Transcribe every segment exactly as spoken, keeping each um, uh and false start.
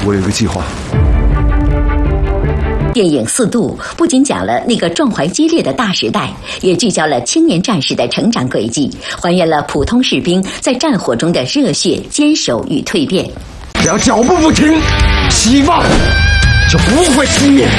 我有一个计划。 电影《四渡》不仅讲了那个壮怀激烈的大时代，也聚焦了青年战士的成长轨迹，还原了普通士兵在战火中的热血、坚守与蜕变。 只要脚步不停，希望就不会熄灭。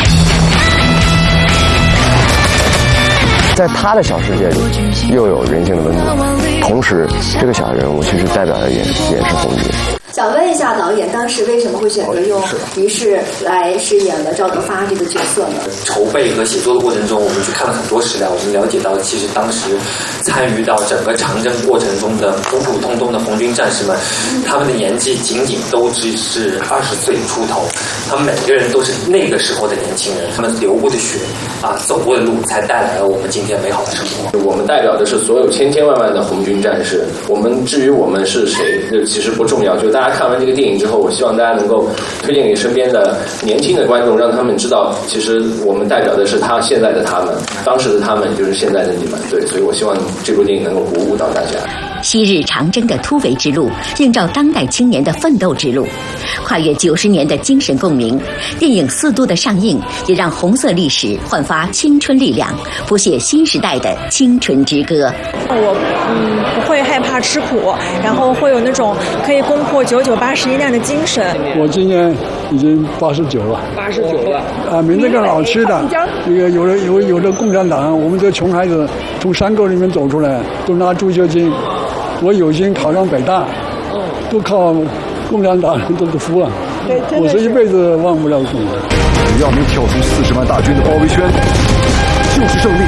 在他的小世界里，又有人性的温度，同时这个小人物其实代表的也也是红军。 想问一下导演，当时为什么会选择用于适来饰演了赵德发这个角色呢？ 筹备和写作的过程中，我们去看了很多史料，我们了解到，其实当时参与到整个长征过程中的普普通通的红军战士们，他们的年纪仅仅都只是二十岁出头，他们每个人都是那个时候的年轻人，他们流过的血啊，走过的路，才带来了我们今天美好的生活。 我们代表的是所有千千万万的红军战士，我们至于我们是谁，这其实不重要，就大家看完这个电影之后，我希望大家能够推荐给身边的年轻的观众，让他们知道，其实我们代表的是他现在的他们，当时的他们就是现在的你们。对，所以我希望这部电影能够鼓舞到大家。 昔日长征的突围之路，映照当代青年的奋斗之路，跨越九十年的精神共鸣。电影《四渡》的上映，也让红色历史焕发青春力量，谱写新时代的青春之歌。 我嗯不会害怕吃苦，然后会有那种可以攻破九九八十一难的精神。 我今年已经八十九了， 八十九了啊，没那个老吃的，那个有的有有的共产党，我们这穷孩子从山沟里面走出来，都拿助学金。我有心考上北大，都靠共产党都是服了。我是一辈子忘不了共产党。 只要能跳出四十万大军的包围圈，就是胜利。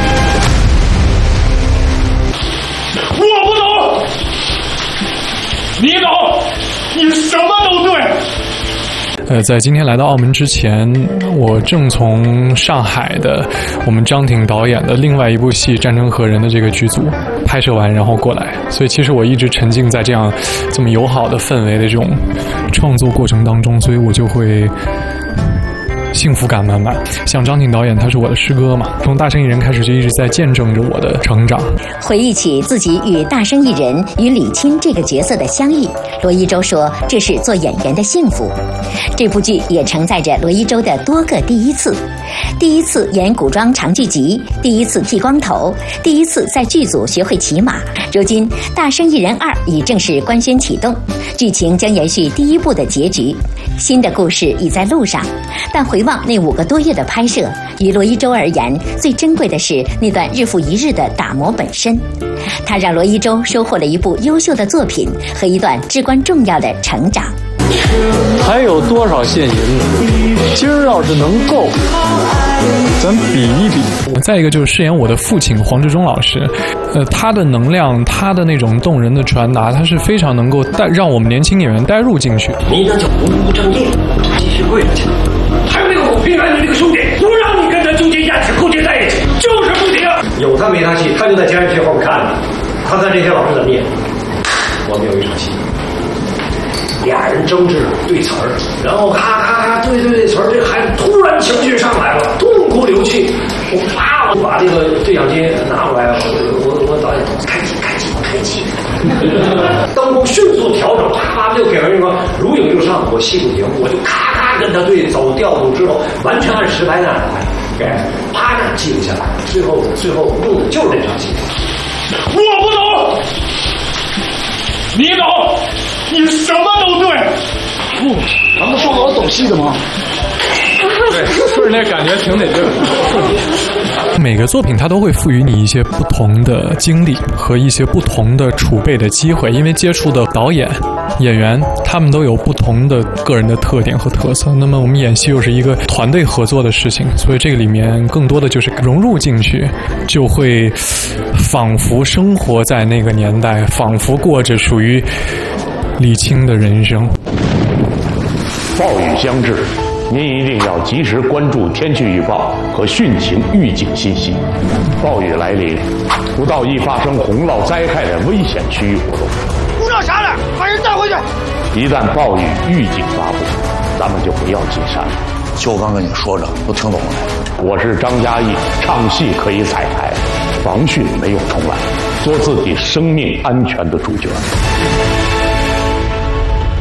我不懂，你懂，你什么都对。 呃，在今天来到澳门之前，我正从上海的我们张挺导演的另外一部戏《战争和人》的这个剧组拍摄完，然后过来。所以其实我一直沉浸在这样这么友好的氛围的这种创作过程当中，所以我就会幸福感满满。像张挺导演，他是我的师哥嘛，从大生意人开始就一直在见证着我的成长。 回忆起自己与大生意人与李钦这个角色的相遇，罗一舟说这是做演员的幸福。这部剧也承载着罗一舟的多个第一次：第一次演古装长剧集，第一次剃光头，第一次在剧组学会骑马。如今《大生意人二》已正式官宣启动，剧情将延续第一部的结局，新的故事已在路上。但回望那五个多月的拍摄，于罗一舟而言，最珍贵的是那段日复一日的打磨本身。它让罗一舟收获了一部优秀的作品和一段至关重要的成长。 还有多少现银子？今儿要是能够，咱比一比。 再一个就是饰演我的父亲黄志忠老师，呃，他的能量，他的那种动人的传达，他是非常能够带让我们年轻演员带入进去。 你那叫不务正业，继续跪着去。还没有平安你这个兄弟，不让你跟他纠结价值、勾结在一起，就是不行。有他没他气，他就在监视器后面看着，他在这些老师怎么演。我们有一场戏。俩人争执对词儿，然后咔咔咔对对对词儿，这孩子突然情绪上来了，痛哭流涕。我啪，我把这个对讲机拿过来，我我我导演开机开机开机，灯光迅速调整，啪啪就给人一个如影就上。我戏不停，我就咔咔跟他对走调度之后，完全按实拍那来，给啪那记录下来。最后最后用的就是这场戏。我不懂，你懂。你什么都对， 不，咱们说好懂戏的吗？ 对，顺着那感觉挺得劲。 每个作品它都会赋予你一些不同的经历和一些不同的储备的机会，因为接触的导演、演员，他们都有不同的个人的特点和特色。那么我们演戏又是一个团队合作的事情，所以这个里面更多的就是融入进去，就会仿佛生活在那个年代，仿佛过着属于李钦的人生。 暴雨将至，您一定要及时关注天气预报和汛情预警信息。暴雨来临，不到易发生洪涝灾害的危险区域活动。 不知道啥了，把人带回去。 一旦暴雨预警发布，咱们就不要进山。 就刚跟你说着，都听懂了没？ 我是张嘉译，唱戏可以彩排，防汛没有重来，做自己生命安全的主角。 下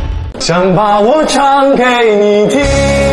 想把我唱给你听，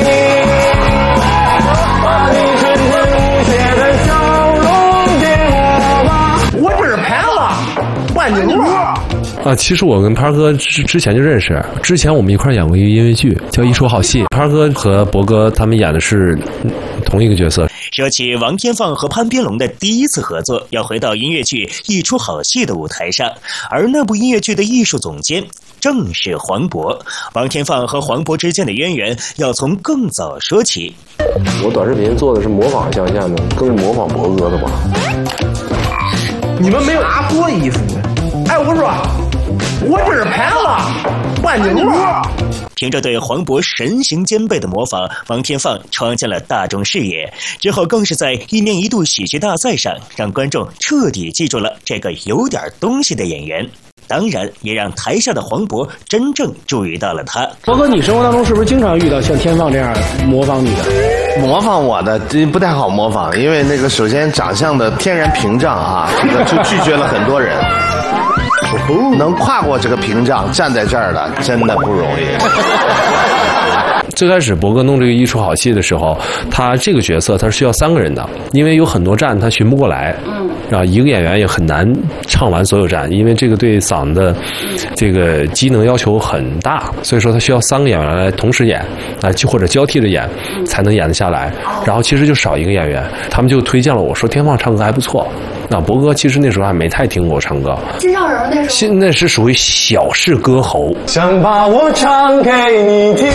把你纯真无邪的笑容给我吧。我这是牌了，万宁了。 啊，其实我跟潘哥之之前就认识，之前我们一块演过一个音乐剧叫《一出好戏》，潘哥和博哥他们演的是同一个角色。 说起王天放和潘斌龙的第一次合作，要回到音乐剧《一出好戏》的舞台上，而那部音乐剧的艺术总监正是黄渤。王天放和黄渤之间的渊源要从更早说起。 我短视频做的是模仿向下呢，更是模仿博哥的吧？ 你们没有啥多意思呢？哎，我说，我这是牌了，万宁了。 凭着对黄渤神形兼备的模仿，王天放闯进了大众视野，之后更是在一年一度喜剧大赛上让观众彻底记住了这个有点东西的演员，当然也让台下的黄渤真正注意到了他。 博哥，你生活当中是不是经常遇到像天放这样模仿你的？ 模仿我的这不太好模仿，因为那个首先长相的天然屏障啊，这个就拒绝了很多人。能跨过这个屏障站在这儿的真的不容易。 最开始博哥弄这个一出好戏的时候，他这个角色他是需要三个人的，因为有很多站他巡不过来，嗯，然后一个演员也很难唱完所有站，因为这个对嗓子的这个机能要求很大，所以说他需要三个演员来同时演，啊，或者交替着演才能演得下来。然后其实就少一个演员，他们就推荐了我说天放唱歌还不错。那博哥其实那时候还没太听过我唱歌， 金少人那时候现那是属于小试歌喉。 想把我唱给你听，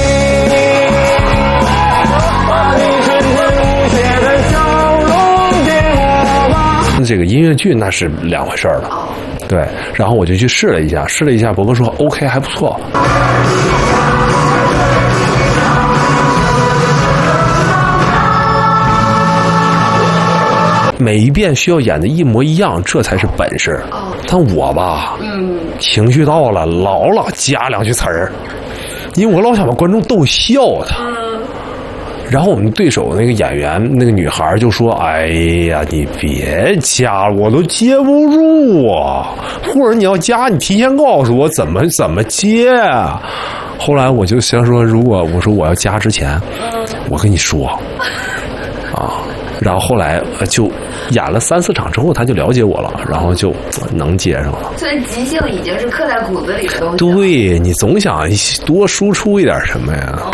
把你纯真无邪的笑容给我吧。 这个音乐剧那是两回事了，对。然后我就去试了一下，试了一下，博哥说 OK 还不错。每一遍需要演的一模一样，这才是本事。但我吧，嗯，情绪到了，老老加两句词儿，因为我老想把观众逗笑他。然后我们对手那个演员那个女孩就说：“哎呀，你别加了，我都接不住啊！或者你要加，你提前告诉我怎么怎么接啊。”后来我就想说，如果我说我要加之前，我跟你说啊。然后后来就演了三四场之后，他就了解我了，然后就能接上了。 所以即兴已经是刻在骨子里的东西。 对，你总想多输出一点什么呀？